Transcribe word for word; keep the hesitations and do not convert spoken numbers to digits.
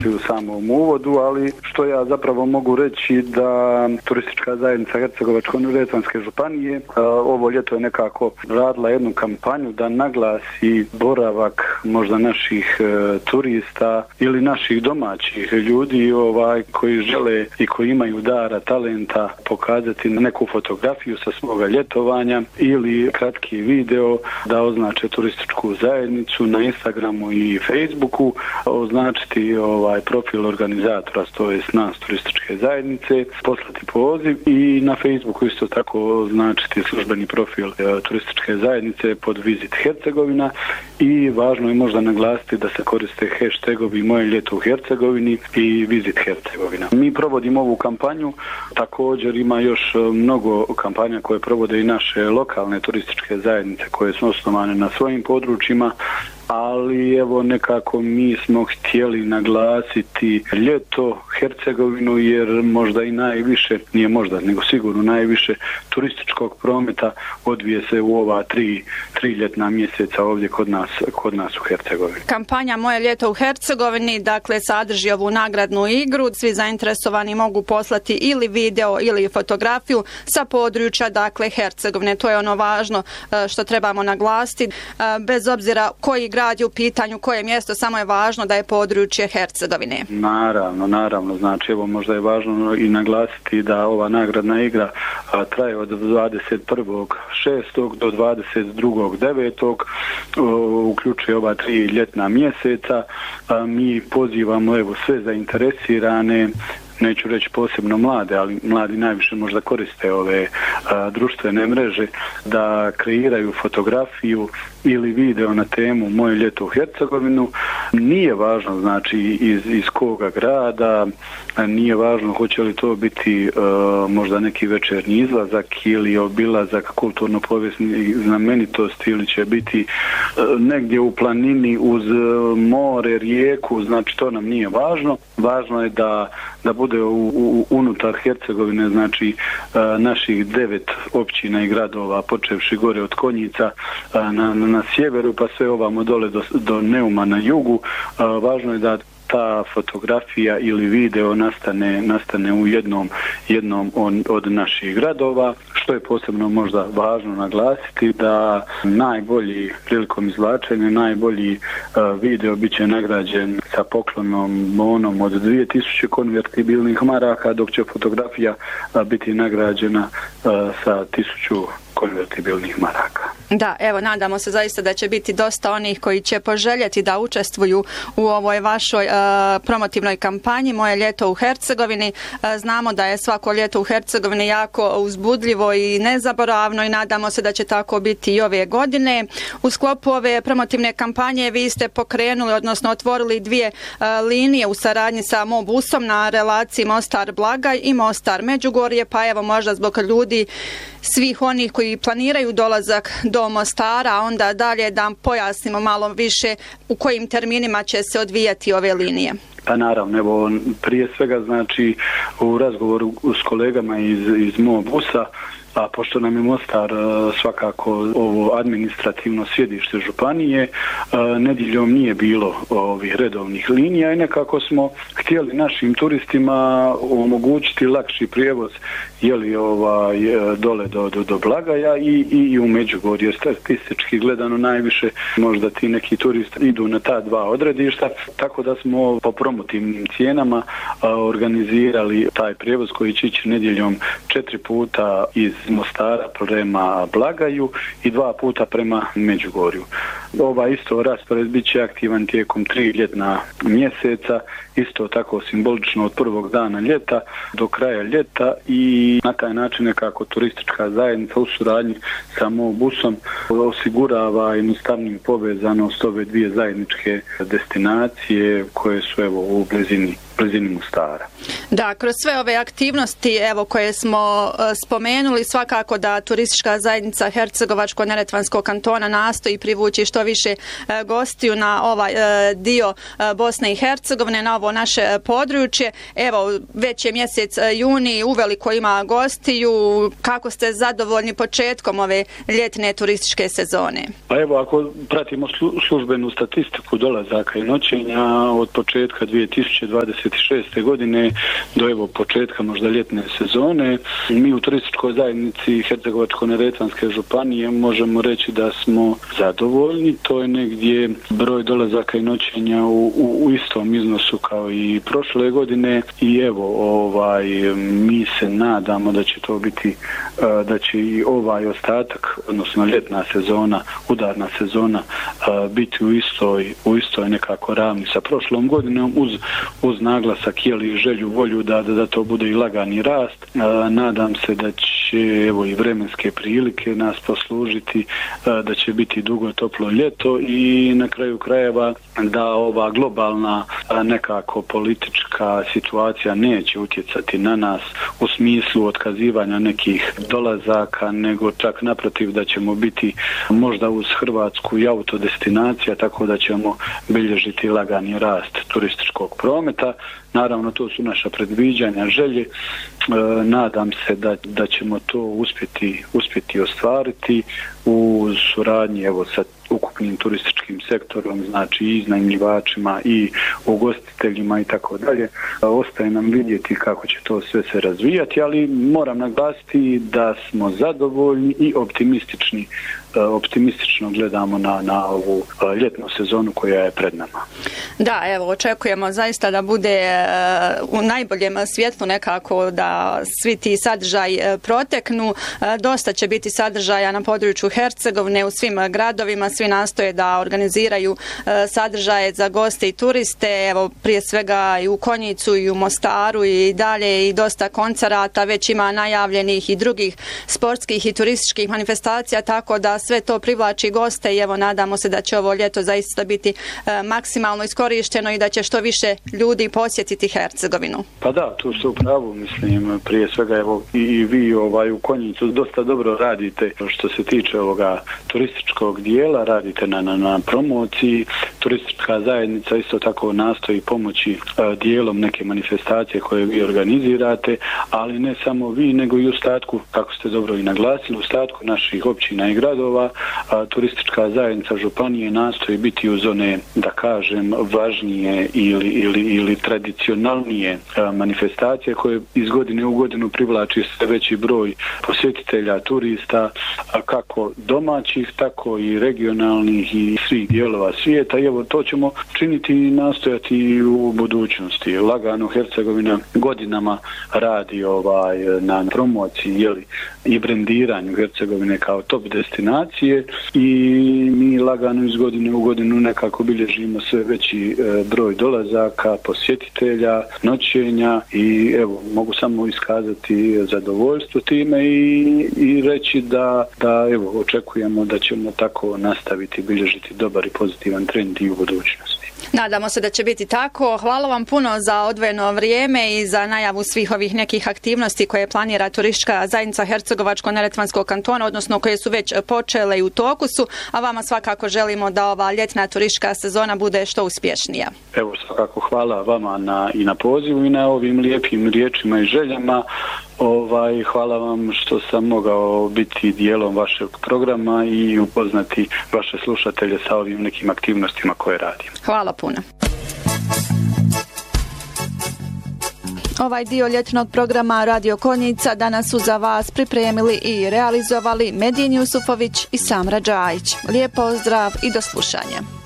u samom uvodu, ali što ja zapravo mogu reći da turistička zajednica Hercegovačko-neretvanske županije ovo ljeto je nekako radila jednu kampanju da naglasi boravak možda naših e, turista ili naših domaćih ljudi ovaj koji žele i koji imaju dara, talenta pokazati neku fotografiju sa svoga ljetovanja ili kratki video da označe turističku zajednicu na Instagramu i Facebooku, označiti ovaj profil organizatora, to jest nas turističke zajednice, poslati poziv i na Facebooku isto tako označiti službeni profil e, turističke zajednice pod Visit Hercegovina i važno je možda naglasiti da se koriste hashtagovi Moje ljeto u Hercegovini i Visit Hercegovina. Mi provodimo ovu kampanju, također ima još mnogo kampanja koje provode i naše lokalne turističke zajednice koje su osnovane na svojim područjima, ali evo nekako mi smo htjeli naglasiti ljeto Hercegovinu jer možda i najviše, nije možda, nego sigurno najviše turističkog prometa odvije se u ova tri, tri ljetna mjeseca ovdje kod nas, kod nas u Hercegovini. Kampanja Moje ljeto u Hercegovini, dakle, sadrži ovu nagradnu igru. Svi zainteresovani mogu poslati ili video ili fotografiju sa područja, dakle, Hercegovine. To je ono važno što trebamo naglasiti. Bez obzira koji grad je u pitanju, koje mjesto, samo je važno da je područje Hercegovine. Naravno, naravno. Znači, evo možda je važno i naglasiti da ova nagradna igra a, traje od dvadeset prvog šestog do dvadeset drugog devetog uključuje ova tri ljetna mjeseca. A, mi pozivamo evo sve zainteresirane, neću reći posebno mlade, ali mladi najviše možda koriste ove a, društvene mreže, da kreiraju fotografiju ili video na temu Moje ljeto u Hercegovinu. Nije važno znači iz, iz koga grada, nije važno hoće li to biti uh, možda neki večernji izlazak ili obilazak kulturno-povijesnih znamenitosti ili će biti uh, negdje u planini uz uh, more, rijeku, znači to nam nije važno. Važno je da, da bude u, u, unutar Hercegovine, znači uh, naših devet općina i gradova, počevši gore od Konjica uh, na, na sjeveru pa sve ovamo dole do, do Neuma na jugu. Uh, važno je da ta fotografija ili video nastane, nastane u jednom, jednom on, od naših gradova. Što je posebno možda važno naglasiti da najbolji prilikom izvlačenja, najbolji uh, video bit će nagrađen sa poklonom bonom od dvije tisuće konvertibilnih maraka, dok će fotografija uh, biti nagrađena uh, sa tisuću konvertibilnih maraka. Da, evo, nadamo se zaista da će biti dosta onih koji će poželjeti da učestvuju u ovoj vašoj uh, promotivnoj kampanji Moje ljeto u Hercegovini. Uh, znamo da je svako ljeto u Hercegovini jako uzbudljivo i nezaboravno i nadamo se da će tako biti i ove godine. U sklopu ove promotivne kampanje vi ste pokrenuli, odnosno otvorili dvije uh, linije u saradnji sa Mobusom na relaciji Mostar-Blagaj i Mostar-Međugorje, pa evo možda zbog ljudi svih onih koji planiraju dolazak do Mostara, a onda dalje da pojasnimo malo više u kojim terminima će se odvijati ove linije. Pa naravno, evo, prije svega znači u razgovoru s kolegama iz, iz Mobusa, a pošto nam je Mostar svakako ovo administrativno sjedište županije, nedjeljom nije bilo ovih redovnih linija i nekako smo htjeli našim turistima omogućiti lakši prijevoz jeli ovaj dole do, do, do Blagaja i, i, i u Međugorje. Statistički gledano najviše možda ti neki turisti idu na ta dva odredišta, tako da smo po promotivnim cijenama organizirali taj prijevoz koji će ići nedjeljom četiri puta iz Mostara prema Blagaju i dva puta prema Međugorju. Ova isto raspored bit će aktivan tijekom tri ljetna mjeseca, isto tako simbolično od prvog dana ljeta do kraja ljeta i na taj način nekako turistička zajednica u suradnji sa Mobusom osigurava jednostavnim povezanost ove dvije zajedničke destinacije koje su evo u blizini blizini Mostara. Da, kroz sve ove aktivnosti evo koje smo e, spomenuli, svakako da turistička zajednica Hercegovačko-neretvanskog kantona nastoji privući što više e, gostiju na ovaj e, dio e, Bosne i Hercegovine, na ovo naše e, područje. Evo, već je mjesec e, juni, uveliko ima gostiju. Kako ste zadovoljni početkom ove ljetne turističke sezone? Pa evo, ako pratimo slu, službenu statistiku dolazaka i noćenja od početka dvije tisuće dvadeset šeste. godine do evo početka možda ljetne sezone, mi u turističkoj zajednici Hercegovačko-neretvanske županije možemo reći da smo zadovoljni. To je negdje broj dolazaka i noćenja u, u, u istom iznosu kao i prošle godine i evo ovaj mi se nadamo da će to biti, da će i ovaj ostatak, odnosno ljetna sezona, udarna sezona biti u istoj, u istoj nekako ravni sa prošlom godinom uz, uz naglasak jeli želju, volju da, da, da to bude i lagani rast. Nadam se da će evo i vremenske prilike nas poslužiti, da će biti dugo toplo ljeto i na kraju krajeva da ova globalna nekako politička situacija neće utjecati na nas u smislu otkazivanja nekih dolazaka, nego čak naprotiv da ćemo biti možda uz Hrvatsku i autodestinacija, tako da ćemo bilježiti lagani rast turističkog prometa. Naravno, to su naša predviđanja, želje. E, nadam se da, da ćemo to uspjeti, uspjeti ostvariti u suradnji evo, sa ukupnim turističkim sektorom, znači i iznajmljivačima i ugostiteljima i tako dalje. Ostaje nam vidjeti kako će to sve se razvijati, ali moram naglasiti da smo zadovoljni i optimistični, optimistično gledamo na, na ovu ljetnu sezonu koja je pred nama. Da, evo, očekujemo zaista da bude u najboljem svjetlu nekako da svi ti sadržaj proteknu. Dosta će biti sadržaja na području Hercegovine u svim gradovima, svi nastoje da organiziraju sadržaje za goste i turiste, evo prije svega i u Konjicu i u Mostaru i dalje i dosta koncerata, već ima najavljenih i drugih sportskih i turističkih manifestacija, tako da sve to privlači goste i evo nadamo se da će ovo ljeto zaista biti e, maksimalno iskorišteno i da će što više ljudi posjetiti Hercegovinu. Pa da, tu ste u pravu, mislim, prije svega evo i, i vi ovaj, u Konjicu dosta dobro radite što se tiče ovoga turističkog dijela, radite na, na, na promociji, turistička zajednica isto tako nastoji pomoći e, dijelom neke manifestacije koje vi organizirate, ali ne samo vi, nego i u ostatku, kako ste dobro i naglasili, u ostatku naših općina i gradova. A, turistička zajednica županije nastoji biti uz one, da kažem, važnije ili, ili, ili tradicionalnije a, manifestacije koje iz godine u godinu privlači sve veći broj posjetitelja, turista, a, kako domaćih, tako i regionalnih i svih dijelova svijeta. I evo, to ćemo činiti i nastojati u budućnosti. Lagano Hercegovina godinama radi ovaj, na promociji jeli, i brendiranju Hercegovine kao top destinacije i mi lagano iz godine u godinu nekako bilježimo sve veći e, broj dolazaka, posjetitelja, noćenja i evo mogu samo iskazati zadovoljstvo time i, i reći da, da evo očekujemo da ćemo tako nastaviti bilježiti dobar i pozitivan trend i u budućnosti. Nadamo se da će biti tako. Hvala vam puno za odvojeno vrijeme i za najavu svih ovih nekih aktivnosti koje planira turistička zajednica Hercegovačko-neretvanskog kantona, odnosno koje su već počele i u toku su, a vama svakako želimo da ova ljetna turistička sezona bude što uspješnija. Evo svakako hvala vama na, i na pozivu i na ovim lijepim riječima i željama. Ovaj, hvala vam što sam mogao biti dijelom vašeg programa i upoznati vaše slušatelje sa ovim nekim aktivnostima koje radim. Hvala puno. Ovaj dio ljetnog programa Radio Konjica danas su za vas pripremili i realizovali Medin Jusufović i Samra Džajić. Lijep pozdrav i do slušanja.